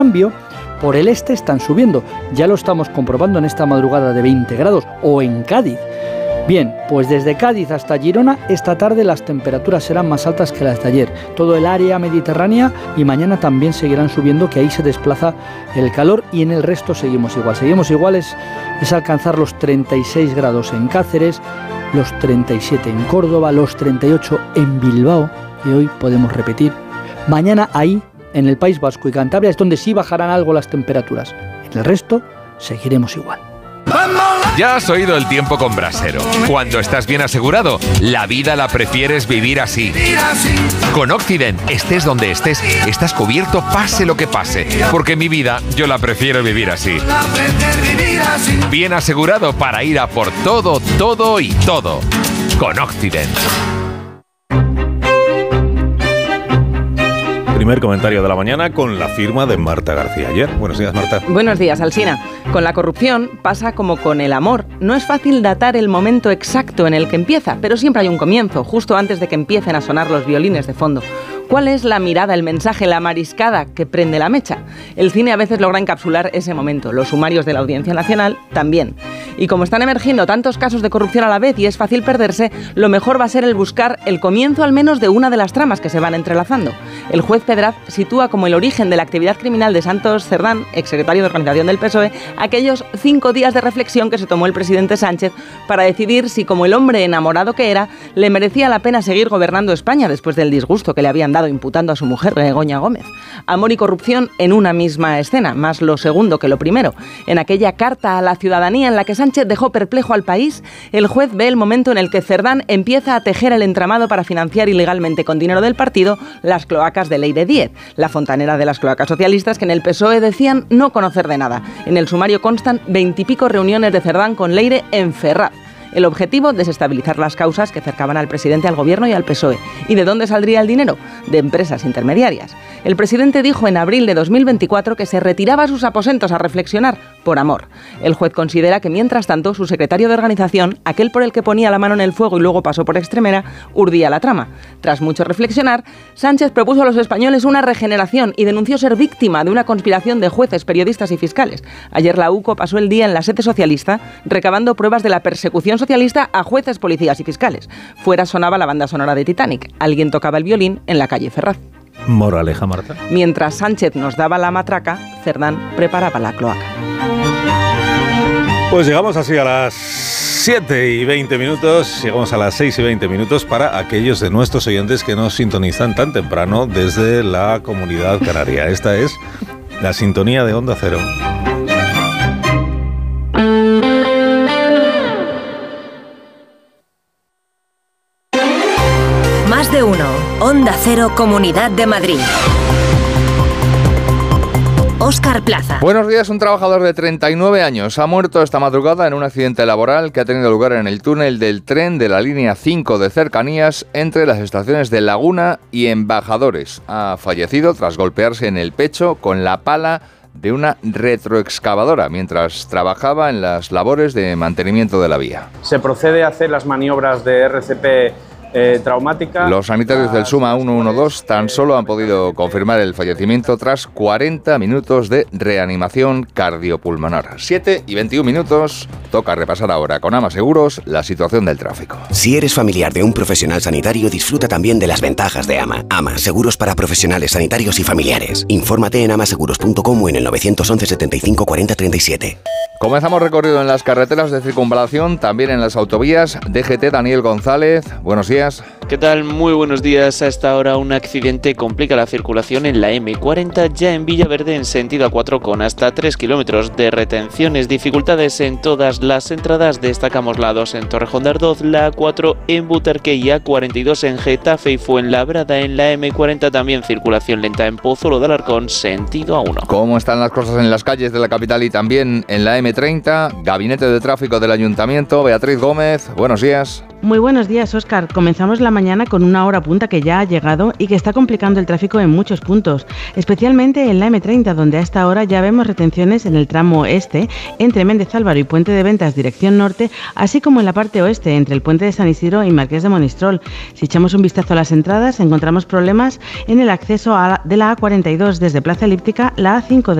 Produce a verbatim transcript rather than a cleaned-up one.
cambio, por el este están subiendo. Ya lo estamos comprobando en esta madrugada de veinte grados, o en Cádiz. Bien, pues desde Cádiz hasta Girona, esta tarde las temperaturas serán más altas que las de ayer. Todo el área mediterránea, y mañana también seguirán subiendo, que ahí se desplaza el calor, y en el resto seguimos igual. Seguimos iguales, es alcanzar los treinta y seis grados en Cáceres, los treinta y siete en Córdoba, los treinta y ocho en Bilbao, y hoy podemos repetir. Mañana ahí, en el País Vasco y Cantabria, es donde sí bajarán algo las temperaturas. En el resto seguiremos igual. Ya has oído el tiempo con Brasero. Cuando estás bien asegurado, la vida la prefieres vivir así. Con Occident, estés donde estés, estás cubierto pase lo que pase. Porque mi vida, yo la prefiero vivir así. Bien asegurado para ir a por todo, todo y todo. Con Occident. Primer comentario de la mañana con la firma de Marta García Ayer. Buenos días, Marta. Buenos días, Alsina. Con la corrupción pasa como con el amor. No es fácil datar el momento exacto en el que empieza, pero siempre hay un comienzo, justo antes de que empiecen a sonar los violines de fondo. ¿Cuál es la mirada, el mensaje, la mariscada que prende la mecha? El cine a veces logra encapsular ese momento, los sumarios de la Audiencia Nacional también. Y como están emergiendo tantos casos de corrupción a la vez y es fácil perderse, lo mejor va a ser el buscar el comienzo al menos de una de las tramas que se van entrelazando. El juez Pedraz sitúa como el origen de la actividad criminal de Santos Cerdán, exsecretario de Organización del P S O E, aquellos cinco días de reflexión que se tomó el presidente Sánchez para decidir si, como el hombre enamorado que era, le merecía la pena seguir gobernando España después del disgusto que le habían dado imputando a su mujer, Begoña Gómez. Amor y corrupción en una misma escena, más lo segundo que lo primero. En aquella carta a la ciudadanía en la que Sánchez dejó perplejo al país, el juez ve el momento en el que Cerdán empieza a tejer el entramado para financiar ilegalmente con dinero del partido las cloacas de Leire Díez, la fontanera de las cloacas socialistas que en el P S O E decían no conocer de nada. En el sumario constan veintipico reuniones de Cerdán con Leire en Ferraz. El objetivo, desestabilizar las causas que acercaban al presidente, al gobierno y al P S O E. ¿Y de dónde saldría el dinero? De empresas intermediarias. El presidente dijo en abril de dos mil veinticuatro que se retiraba a sus aposentos a reflexionar por amor. El juez considera que, mientras tanto, su secretario de organización, aquel por el que ponía la mano en el fuego y luego pasó por Extremera, urdía la trama. Tras mucho reflexionar, Sánchez propuso a los españoles una regeneración y denunció ser víctima de una conspiración de jueces, periodistas y fiscales. Ayer la U C O pasó el día en la sede socialista recabando pruebas de la persecución socialista a jueces, policías y fiscales. Fuera sonaba la banda sonora de Titanic. Alguien tocaba el violín en la calle Ferraz. Moraleja, Marta. Mientras Sánchez nos daba la matraca, Cerdán preparaba la cloaca. Pues llegamos así a las siete y veinte minutos, llegamos a las seis y veinte minutos para aquellos de nuestros oyentes que nos sintonizan tan temprano desde la Comunidad Canaria. Esta es la sintonía de Onda Cero. Más de uno. Onda Cero, Comunidad de Madrid. Óscar Plaza. Buenos días. Un trabajador de treinta y nueve años ha muerto esta madrugada en un accidente laboral que ha tenido lugar en el túnel del tren de la línea cinco de cercanías entre las estaciones de Laguna y Embajadores. Ha fallecido tras golpearse en el pecho con la pala de una retroexcavadora mientras trabajaba en las labores de mantenimiento de la vía. Se procede a hacer las maniobras de R C P Eh, traumática. Los sanitarios del SUMA ciento doce tan solo han podido confirmar el fallecimiento tras cuarenta minutos de reanimación cardiopulmonar. siete y veintiún minutos. Toca repasar ahora con Ama Seguros la situación del tráfico. Si eres familiar de un profesional sanitario, disfruta también de las ventajas de Ama. Ama, seguros para profesionales sanitarios y familiares. Infórmate en amaseguros punto com o en el nueve once setenta y cinco cuarenta treinta y siete. Comenzamos recorrido en las carreteras de circunvalación, también en las autovías. D G T, Daniel González, buenos días. ¿Qué tal? Muy buenos días. A esta hora un accidente complica la circulación en la eme cuarenta, ya en Villaverde en sentido A cuatro con hasta tres kilómetros de retenciones. Dificultades en todas las entradas. Destacamos la A dos en Torrejón de Ardoz, la A cuatro en Butarque y A cuarenta y dos en Getafe y Fuenlabrada. En la eme cuarenta también circulación lenta en Pozuelo de Alarcón, sentido A uno. ¿Cómo están las cosas en las calles de la capital y también en la eme treinta? Gabinete de Tráfico del Ayuntamiento. Beatriz Gómez, buenos días. Muy buenos días, Óscar. Comenzamos la mañana con una hora punta que ya ha llegado y que está complicando el tráfico en muchos puntos, especialmente en la eme treinta, donde a esta hora ya vemos retenciones en el tramo este, entre Méndez Álvaro y Puente de Ventas dirección norte, así como en la parte oeste, entre el Puente de San Isidro y Marqués de Monistrol. Si echamos un vistazo a las entradas, encontramos problemas en el acceso a la, de la A cuarenta y dos desde Plaza Elíptica, la A cinco de